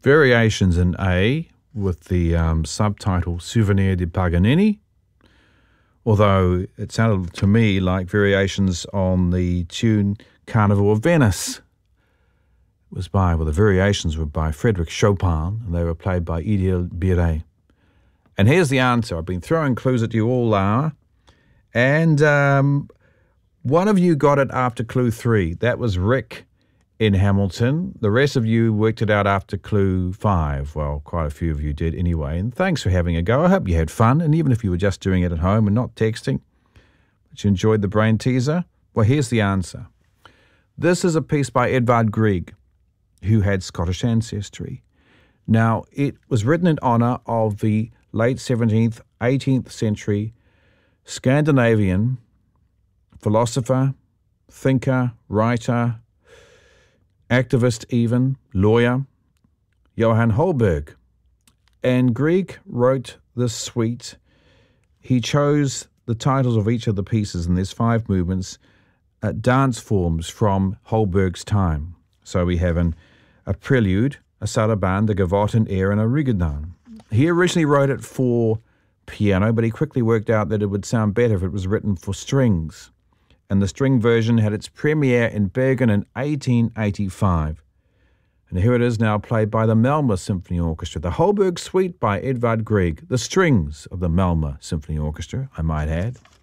Variations in A with the subtitle Souvenir di Paganini, although it sounded to me like variations on the tune Carnival of Venice. The variations were by Frédéric Chopin, and they were played by Idil Biret. And here's the answer. I've been throwing clues at you all hour, and one of you got it after clue 3. That was Rick in Hamilton. The rest of you worked it out after clue 5. Well, quite a few of you did anyway, and thanks for having a go. I hope you had fun, and even if you were just doing it at home and not texting, but you enjoyed the brain teaser, well, here's the answer. This is a piece by Edvard Grieg, who had Scottish ancestry. Now, it was written in honour of the late 17th, 18th century Scandinavian philosopher, thinker, writer, activist even, lawyer, Johan Holberg. And Grieg wrote this suite. He chose the titles of each of the pieces, and there's 5 movements, dance forms from Holberg's time. So we have a prelude, a saraband, a gavotte, an air, and a rigodon. He originally wrote it for piano, but he quickly worked out that it would sound better if it was written for strings. And the string version had its premiere in Bergen in 1885. And here it is now, played by the Malmö Symphony Orchestra. The Holberg Suite by Edvard Grieg, the strings of the Malmö Symphony Orchestra, I might add.